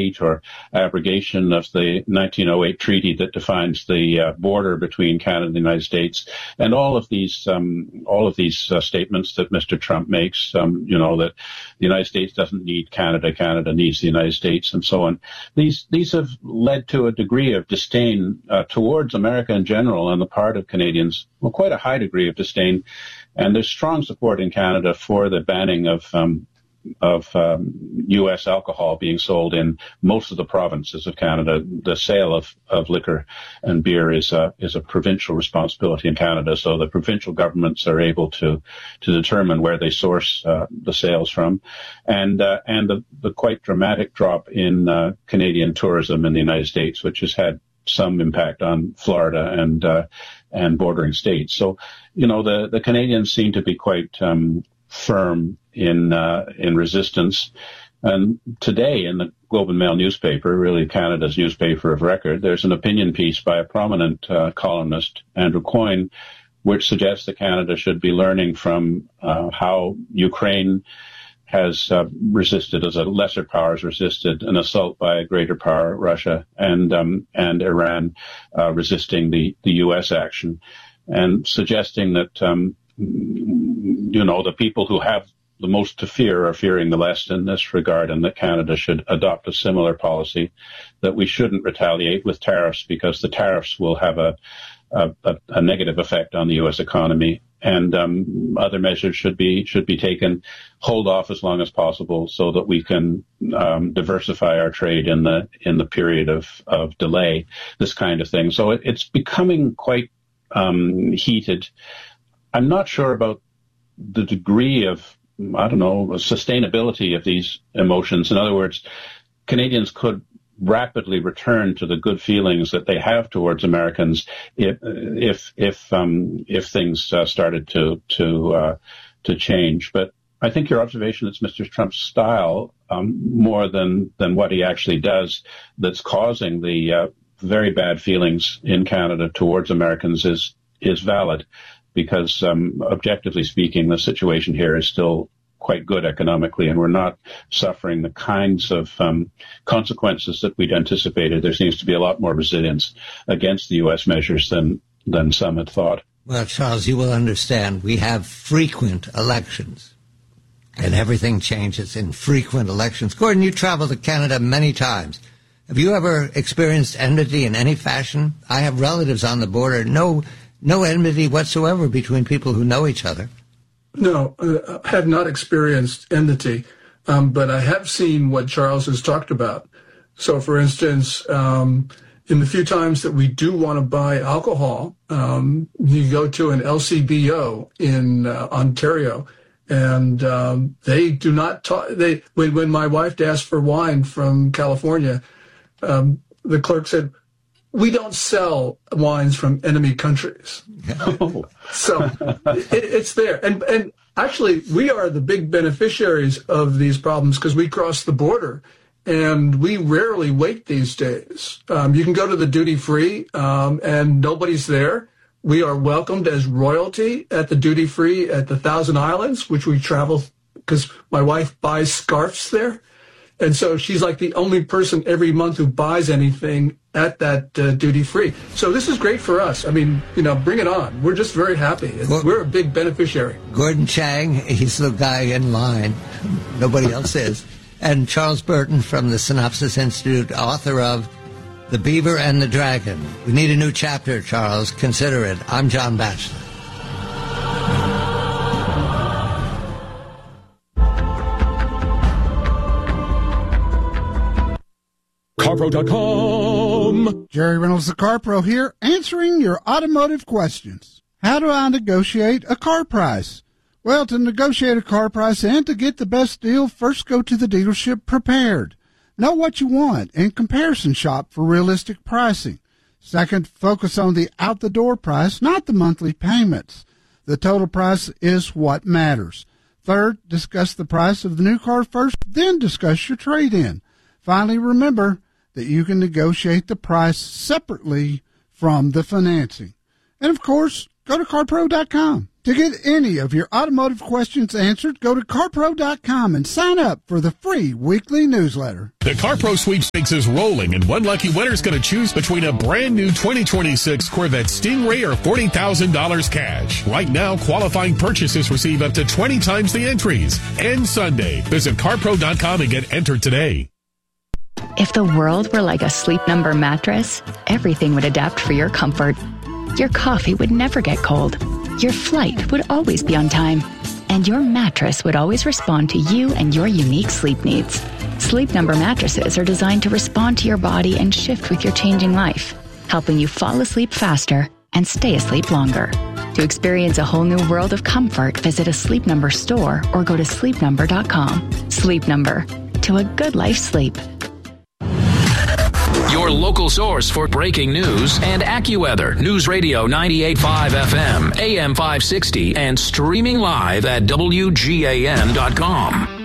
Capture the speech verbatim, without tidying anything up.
eight or abrogation of the nineteen oh eight treaty that defines the uh, border between Canada and the United States, and all of these um, all of these uh, statements that Mister Trump makes, um, you know, that the United States doesn't need Canada, Canada needs the United States, and so on. These these have led to a degree of disdain uh, towards America in general on the part of Canadians, well, quite a high degree of disdain, and there's strong support in Canada for the banning of um, of um, U S alcohol being sold in most of the provinces of Canada. The sale of, of liquor and beer is a, is a provincial responsibility in Canada, so the provincial governments are able to to determine where they source uh, the sales from. And uh, and the, the quite dramatic drop in uh, Canadian tourism in the United States, which has had some impact on Florida and uh, and bordering states. So, you know, the, the Canadians seem to be quite um, firm in uh, in resistance. And today in the Globe and Mail newspaper, really Canada's newspaper of record, there's an opinion piece by a prominent uh, columnist, Andrew Coyne, which suggests that Canada should be learning from uh, how Ukraine has uh, resisted, as a lesser power has resisted an assault by a greater power, Russia, and um, and Iran uh, resisting the, the U S action, and suggesting that um, you know the people who have the most to fear are fearing the less in this regard, and that Canada should adopt a similar policy, that we shouldn't retaliate with tariffs because the tariffs will have a, a, a negative effect on the U S economy, and um, other measures should be should be taken, hold off as long as possible so that we can um, diversify our trade in the in the period of, of delay, this kind of thing. So it, it's becoming quite um, heated. I'm not sure about the degree of, I don't know, sustainability of these emotions. In other words, Canadians could rapidly return to the good feelings that they have towards Americans if if if, um, if things uh, started to to uh, to change. But I think your observation is Mister Trump's style um, more than than what he actually does that's causing the uh, very bad feelings in Canada towards Americans is is valid. Because um, objectively speaking, the situation here is still quite good economically, and we're not suffering the kinds of um, consequences that we'd anticipated. There seems to be a lot more resilience against the U S measures than, than some had thought. Well, Charles, you will understand we have frequent elections, and everything changes in frequent elections. Gordon, you traveled to Canada many times. Have you ever experienced enmity in any fashion? I have relatives on the border. No No enmity whatsoever between people who know each other. No, uh, I have not experienced enmity, um, but I have seen what Charles has talked about. So, for instance, um, in the few times that we do want to buy alcohol, um, you go to an L C B O in uh, Ontario, and um, they do not talk. They when when my wife asked for wine from California, um, the clerk said, "We don't sell wines from enemy countries." Oh. So it, it's there. And and actually, we are the big beneficiaries of these problems because we cross the border, and we rarely wait these days. Um, you can go to the duty-free, um, and nobody's there. We are welcomed as royalty at the duty-free at the Thousand Islands, which we travel because my wife buys scarves there. And so she's like the only person every month who buys anything at that uh, duty-free. So this is great for us. I mean, you know, bring it on. We're just very happy. Gordon, We're a big beneficiary. Gordon Chang, he's the guy in line. Nobody else is. And Charles Burton from the Synopsis Institute, author of The Beaver and the Dragon. We need a new chapter, Charles. Consider it. I'm John Batchelor. CarPro dot com. Jerry Reynolds, the CarPro here, answering your automotive questions. How do I negotiate a car price? Well, to negotiate a car price and to get the best deal, first go to the dealership prepared. Know what you want and comparison shop for realistic pricing. Second, focus on the out-the-door price, not the monthly payments. The total price is what matters. Third, discuss the price of the new car first, then discuss your trade-in. Finally, remember that you can negotiate the price separately from the financing. And, of course, go to CarPro dot com. To get any of your automotive questions answered, go to car pro dot com and sign up for the free weekly newsletter. The CarPro sweepstakes is rolling, and one lucky winner is going to choose between a brand new twenty twenty-six Corvette Stingray or forty thousand dollars cash. Right now, qualifying purchases receive up to twenty times the entries. End Sunday. Visit car pro dot com and get entered today. If the world were like a Sleep Number mattress, everything would adapt for your comfort. Your coffee would never get cold. Your flight would always be on time. And your mattress would always respond to you and your unique sleep needs. Sleep Number mattresses are designed to respond to your body and shift with your changing life, helping you fall asleep faster and stay asleep longer. To experience a whole new world of comfort, visit a Sleep Number store or go to sleep number dot com. Sleep Number. To a good life sleep. Your local source for breaking news and AccuWeather. News Radio ninety-eight point five F M, A M five sixty, and streaming live at W G A N dot com.